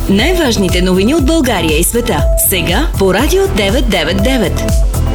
Най-важните новини от България и света. Сега по Радио 999.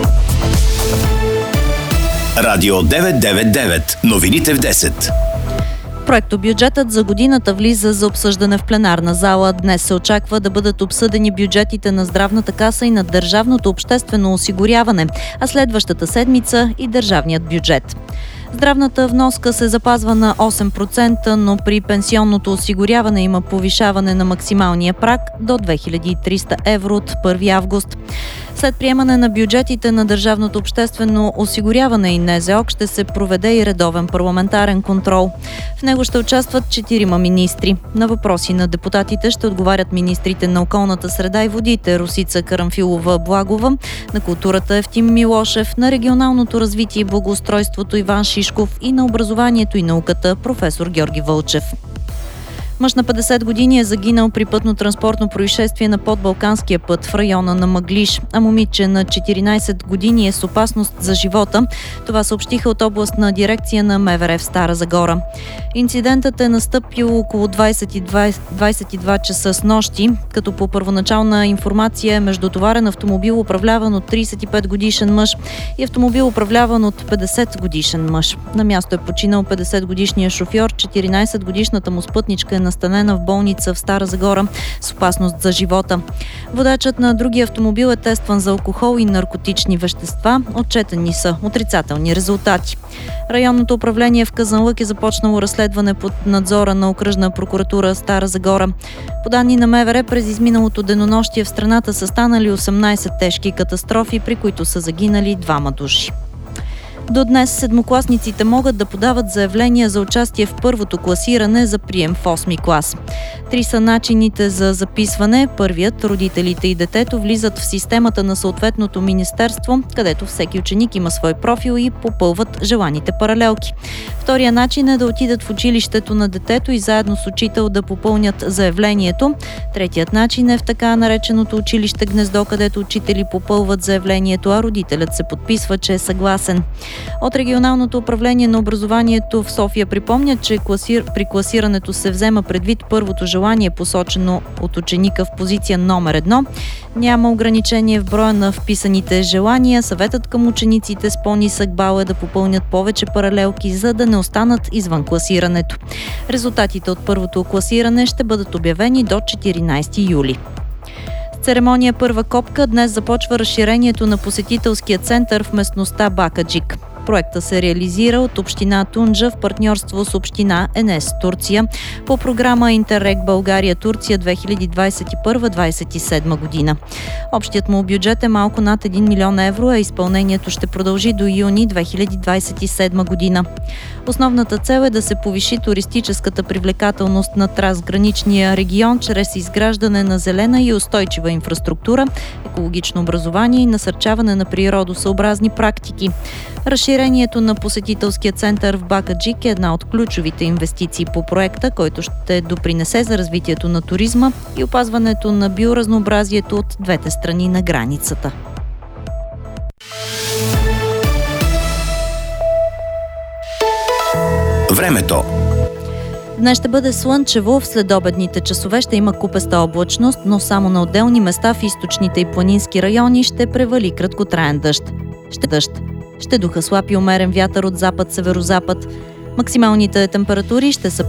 Радио 999. Новините в 10. Проектобюджетът за годината влиза за обсъждане в пленарна зала. Днес се очаква да бъдат обсъдени бюджетите на Здравната каса и на Държавното обществено осигуряване, а следващата седмица и държавният бюджет. Здравната вноска се запазва на 8%, но при пенсионното осигуряване има повишаване на максималния праг до 2300 евро от 1 август. След приемане на бюджетите на Държавното обществено осигуряване и НЗОК ще се проведе и редовен парламентарен контрол. В него ще участват 4 министри. На въпроси на депутатите ще отговарят министрите на околната среда и водите Росица Карамфилова-Благова, на културата Евтим Милошев, на регионалното развитие и благоустройството Иван Шишков и на образованието и науката професор Георги Вълчев. Мъж на 50 години е загинал при пътно-транспортно происшествие на подбалканския път в района на Мъглиж, а момиче на 14 години е с опасност за живота. Това съобщиха от областна дирекция на МВР в Стара Загора. Инцидентът е настъпил около 22 часа с нощи, като по първоначална информация е междутоварен автомобил, управляван от 35 годишен мъж и автомобил, управляван от 50 годишен мъж. На място е починал 50 годишния шофьор, 14 годишната му спътничка е настанена в болница в Стара Загора с опасност за живота. Водачът на другия автомобил е тестван за алкохол и наркотични вещества. Отчетени са отрицателни резултати. Районното управление в Казанлък е започнало разследване под надзора на окръжна прокуратура Стара Загора. По данни на МВР, през изминалото денонощие в страната са станали 18 тежки катастрофи, при които са загинали 2 души. До днес седмокласниците могат да подават заявления за участие в първото класиране за прием в 8 клас. 3 са начините за записване. Първият, родителите и детето влизат в системата на съответното министерство, където всеки ученик има свой профил и попълват желаните паралелки. Втория начин е да отидат в училището на детето и заедно с учител да попълнят заявлението. Третият начин е в така нареченото училище гнездо, където учители попълват заявлението, а родителят се подписва, че е съгласен. От регионалното управление на образованието в София припомнят, че при класирането се взема предвид първото желание, посочено от ученика в позиция номер 1. Няма ограничение в броя на вписаните желания. Съветът към учениците с по-нисък бал е да попълнят повече паралелки, за да не останат извън класирането. Резултатите от първото класиране ще бъдат обявени до 14 юли. С церемония първа копка днес започва разширението на посетителския център в местността Бакаджик. Проектът се реализира от община Тунджа в партньорство с община ЕНЕС Турция по програма Интеррег България-Турция 2021-2027 година. Общият му бюджет е малко над 1 милион евро, а изпълнението ще продължи до юни 2027 година. Основната цел е да се повиши туристическата привлекателност на трансграничния регион чрез изграждане на зелена и устойчива инфраструктура, екологично образование и насърчаване на природосъобразни практики. Разширението на посетителския център в Бакаджик е една от ключовите инвестиции по проекта, който ще допринесе за развитието на туризма и опазването на биоразнообразието от двете страни на границата. Времето. Днес ще бъде слънчево, в следобедните часове ще има купеста облачност, но само на отделни места в източните и планински райони ще превали краткотраен дъжд. Ще духа слаб и умерен вятър от запад-северозапад. Максималните температури ще са